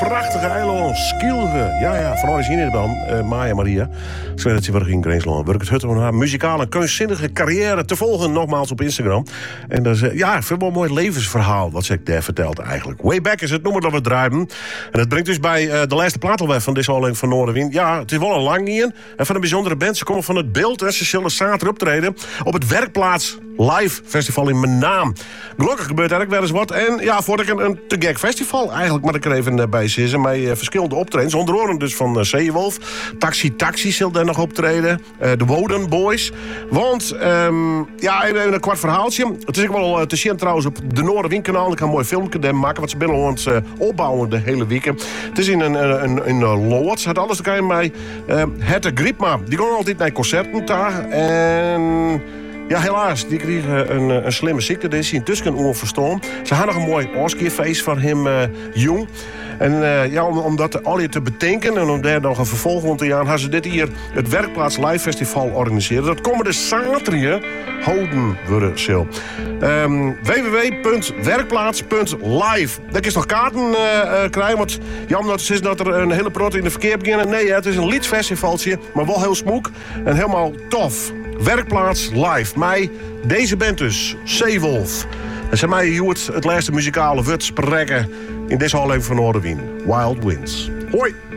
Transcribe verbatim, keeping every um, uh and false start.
prachtige eiland. Skilge. Ja, ja, van origine in de band. Uh, Maya Maria. Zo dat ze weer in Greensland. Werkt het hut om haar muzikale, kunstzinnige carrière te volgen. Nogmaals op Instagram. En dat is, uh, ja, ik vind wel een mooi levensverhaal wat ze daar vertelt eigenlijk. Way Back is het nummer dat we draaien. En dat brengt dus bij uh, de laatste plaat alweer van deze Alleen van Noordenwind. Ja, het is wel een lang niet. En van een bijzondere band. Ze komen van het beeld. En ze zullen zaterdag optreden op het Werkplaats Live Festival in mijn naam. Gelukkig gebeurt eigenlijk wel eens wat. En ja, voordat ik een, een te gek festival eigenlijk maar ik er even uh, bij zitten. Met uh, verschillende optredens. Onder andere dus van uh, Zeewolf. Taxi Taxi zal daar nog optreden. Uh, de Woden Boys. Want, um, ja, even een kwart verhaaltje. Het is ook wel uh, te zien trouwens op de Noorderwindkanaal. Ik kan een mooi filmpje daar maken. Wat ze binnenlands uh, opbouwen de hele week. Het is in een, een, een, een uh, Loods. Het alles te kijken bij uh, Hette Griepma. Die gaan altijd naar concerten daar. En ja, helaas, die kregen een, een slimme ziekte. Die is intussen onverstaan. Ze hadden nog een mooi Oscarfeest van hem uh, jong. En uh, ja, om, om dat al te bedenken en om daar nog een vervolg op te gaan, hebben ze dit hier het Werkplaats Live Festival organiseren. Dat komende zaterdag houden worden zal. Um, w w w punt werkplaats punt live. Daar kun je nog kaarten uh, uh, krijgen. Want jammer dat het is dat er een hele prot in de verkeer beginnen. Nee, het is een liedfestivaltje, maar wel heel smoek en helemaal tof. Werkplaats Live. Mij, deze band dus, Zeewolf. En ze mij hoe het, het laatste muzikale woord spreken in deze aflevering van Noorderwind. Wild Winds. Hoi!